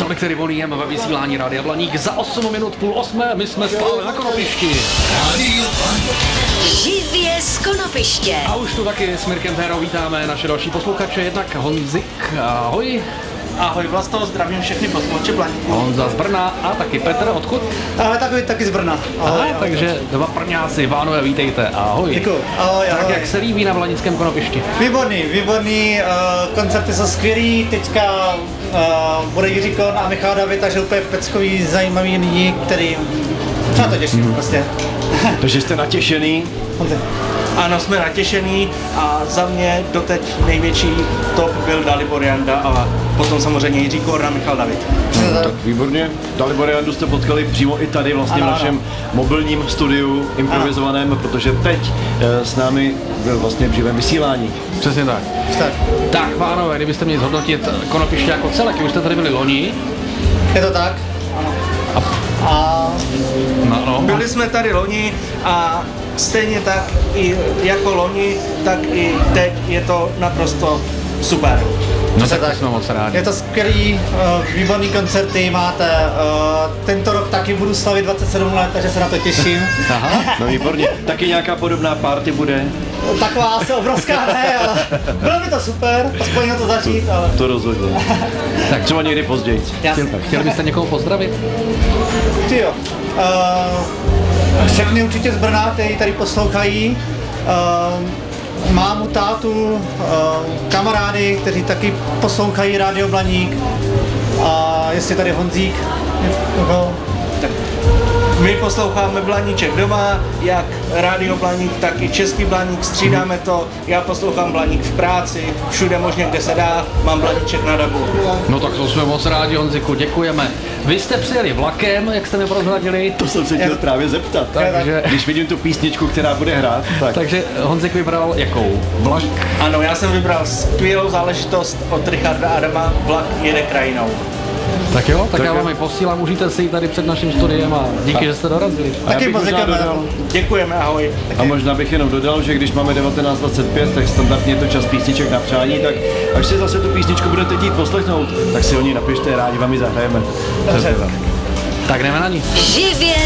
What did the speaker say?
Tolik tedy volíme ve vysílání Rádia Blaník za 8 minut půl 8. My jsme spali na Konopišti. Živě z Konopiště. A už tu taky s Mirkem Térou vítáme naše další posluchače, jednak Honzik, ahoj. Ahoj Vlasto, zdravím všechny posluchače Blaníku. Honza z Brna a taky Petr, odkud? Taky z Brna. Ahoj, ahoj. Takže dva Brňáci, pánové, vítejte, ahoj. Děkuji, ahoj, ahoj. Tak jak se líbí na Blanickém Konopišti? Výborný, koncerty jsou skvělý, teďka bude Jiří Kohn a Michal David, takže úplně peckový, zajímavý lidi, který se na to těším prostě. Takže jste natěšený? Ano, jsme natěšený a za mě doteď největší top byl Dalibor Janda a potom samozřejmě Jiří Kohn a Michal David. Tak výborně. Dalibor Jandu jste potkali přímo i tady vlastně v našem mobilním studiu improvizovaném, protože teď s námi byl vlastně v živém vysílání. Přesně tak. Tak, pánové, kdybyste měli zhodnotit Konopiště jako celek, už jste tady byli loni. Je to tak? Ano. No. Byli jsme tady loni a stejně tak i jako loni, tak i teď je to naprosto super. No tak jsme moc rádi. Je to skvělý, výborný koncerty máte. Tento rok taky budu slavit 27 let, takže se na to těším. Aha. No výborně. Taky nějaká podobná party bude? Taková asi obrovská ne, ale bylo by to super, aspoň na to začít, ale... To rozhodně. Tak třeba někdy později. Chtěli byste někoho pozdravit? Ty jo. Všechny určitě z Brna, kteří tady poslouchají. Mámu, tátu, kamarády, kteří taky poslouchají Rádio Blaník. A jestli tady Honzík. My posloucháme Blaníček doma, jak Rádio Blaník, tak i Český Blaník, střídáme to. Já poslouchám Blaník v práci, všude možně, kde se dá, mám Blaníček na dabu. No tak to jsme moc rádi, Honziku, děkujeme. Vy jste přijeli vlakem, jak jste mi prozradili. To jsem se chtěl právě zeptat. Takže, když vidím tu písničku, která bude hrát, tak... Takže Honzik vybral jakou? Vlak? Ano, já jsem vybral skvělou záležitost od Richarda Adama, Vlak jede krajinou. Tak jo, tak já vám ji posílám, užijte si ji tady před naším studiem a díky, že jste dorazili. Taky moc děkujeme, ahoj. A možná bych jenom dodal, že když máme 19:25, tak standardně je to čas písniček na přání, tak až si zase tu písničku budete chtít poslechnout, tak si o ní napište, rádi vám ji zahrajeme. Tak jdeme na ní. Živě